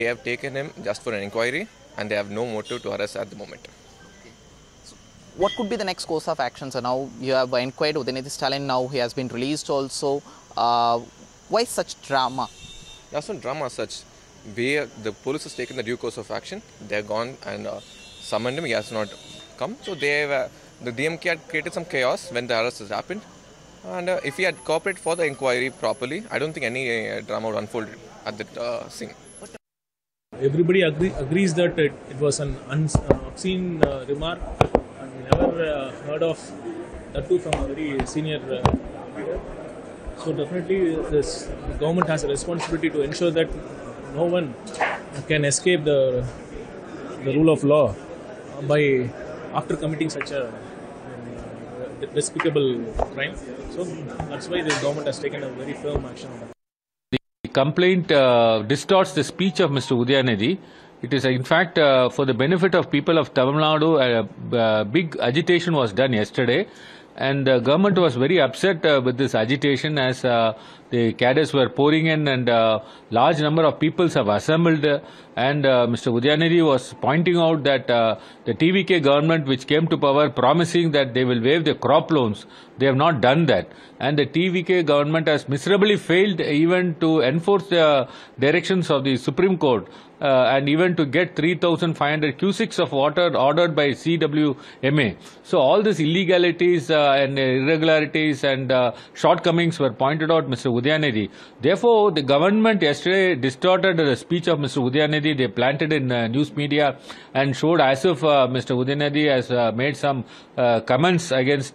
They have taken him just for an inquiry and they have no motive to arrest at the moment. So what could be the next course of action? So now you have inquired Udayanidhi Stalin, now he has been released also. Why such drama? There's no drama as such. The police has taken the due course of action. They have gone and summoned him. He has not come. So the DMK had created some chaos when the arrest has happened. And if he had cooperated for the inquiry properly, I don't think any drama would unfold at the scene. Everybody agrees that it was an obscene remark, and we never heard of that too from a very senior leader. So definitely the government has a responsibility to ensure that no one can escape the rule of law after committing such a despicable crime. So that's why the government has taken a very firm action on that. The complaint distorts the speech of Mr. Udayanidhi. It is, in fact, for the benefit of people of Tamil Nadu, big agitation was done yesterday. And the government was very upset with this agitation as the cadres were pouring in and large number of people have assembled. And Mr. Udayanidhi was pointing out that the TVK government, which came to power promising that they will waive the crop loans, they have not done that. And the TVK government has miserably failed even to enforce the directions of the Supreme Court. And even to get 3,500 cusics of water ordered by CWMA. So all these illegalities and irregularities and shortcomings were pointed out Mr. Udayanidhi. Therefore, the government yesterday distorted the speech of Mr. Udayanidhi. They planted in news media and showed as if Mr. Udayanidhi has made some comments against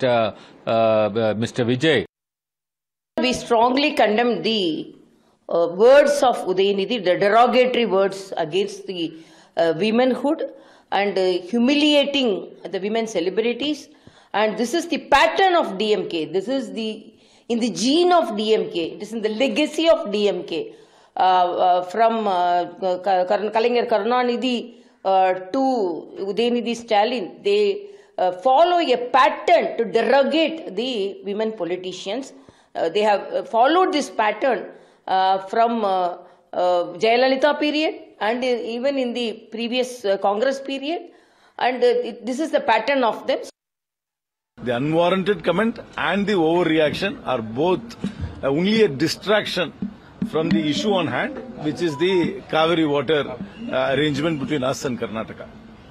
Mr. Vijay. We strongly condemn the words of Udayanidhi, the derogatory words against the womanhood and humiliating the women celebrities. And this is the pattern of DMK. This is in the gene of DMK. It is in the legacy of DMK. From Kalaignar Karunanidhi to Udayanidhi Stalin, they follow a pattern to derogate the women politicians. They have followed this pattern from Jayalalitha period and even in the previous Congress period, and this is the pattern of them. The unwarranted comment and the overreaction are both only a distraction from the issue on hand, which is the Kaveri water arrangement between us and Karnataka.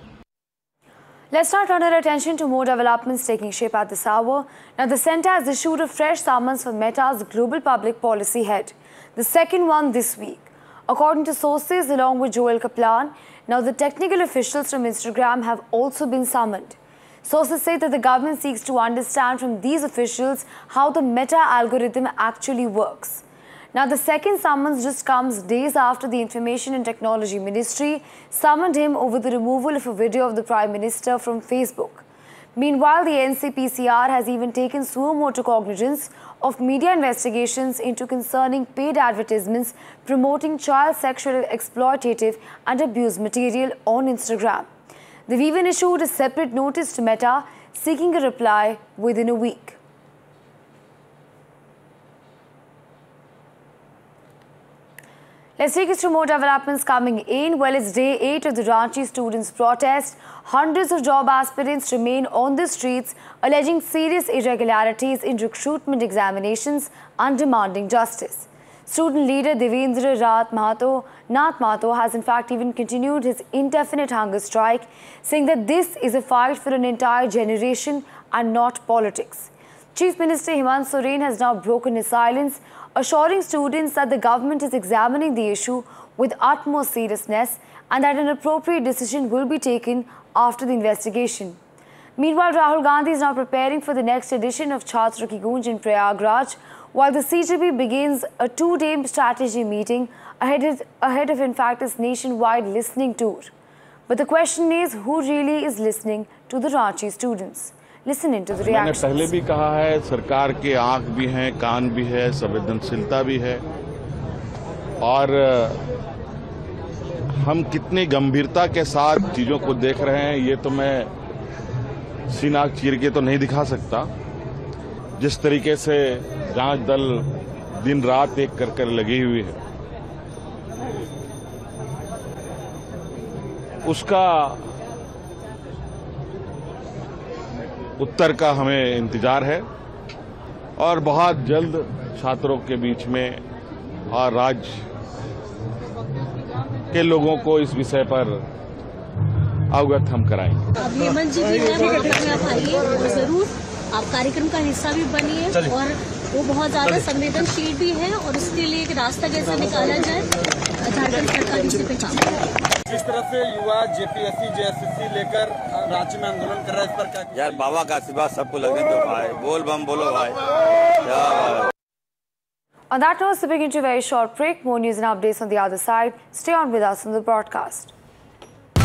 Let's now turn our attention to more developments taking shape at this hour. Now, the centre has issued a fresh summons for Meta's global public policy head, the second one this week. According to sources along with Joel Kaplan, now the technical officials from Instagram have also been summoned. Sources say that the government seeks to understand from these officials how the Meta algorithm actually works. Now, the second summons just comes days after the Information and Technology Ministry summoned him over the removal of a video of the Prime Minister from Facebook. Meanwhile, the NCPCR has even taken suo motu cognizance of media investigations into concerning paid advertisements promoting child sexual exploitative and abuse material on Instagram. They've even issued a separate notice to Meta seeking a reply within a week. Let's take us to more developments coming in. Well, it's day 8 of the Ranchi students' protest. Hundreds of job aspirants remain on the streets, alleging serious irregularities in recruitment examinations and demanding justice. Student leader Devendra Nath Mahato has in fact even continued his indefinite hunger strike, saying that this is a fight for an entire generation and not politics. Chief Minister Hemant Soren has now broken his silence, assuring students that the government is examining the issue with utmost seriousness and that an appropriate decision will be taken after the investigation. Meanwhile, Rahul Gandhi is now preparing for the next edition of Chhatra Ki Goonj in Prayagraj, while the CJP begins a 2-day strategy meeting ahead of in fact its nationwide listening tour. But the question is, who really is listening to the Ranchi students? Listen into the reactions. मैंने पहले भी कहा है, सरकार के आंख भी हैं, कान भी है, संवेदनशीलता भी है, और हम कितनी गंभीरता के साथ चीजों को देख रहे हैं ये तो मैं सीना चीर के तो नहीं दिखा सकता। जिस तरीके से जांच दल दिन रात एक कर लगी हुई है, उसका उत्तर का हमें इंतजार है और बहुत जल्द छात्रों के बीच में और राज्य के लोगों को इस विषय पर अवगत हम कराएंगे। अब हेमंत जी भी हैं, में आप आइए और जरूर आप कार्यक्रम का हिस्सा भी बनिए और वो बहुत ज्यादा संवेदनशील भी है और उसके लिए एक रास्ता कैसे निकाला जाए झारखंड सरकार इसी पे काम करे। जिस तरह से युवा जेपीएससी जेएसएससी लेकर राज्य में आंदोलन कर रहा है, इस पर क्या? यार बाबा का आशीर्वाद सबको लगने दो भाई, बोल बम बोलो भाई। On that note, we're going to a very short break. More news and updates on the other side. Stay on with us on the broadcast.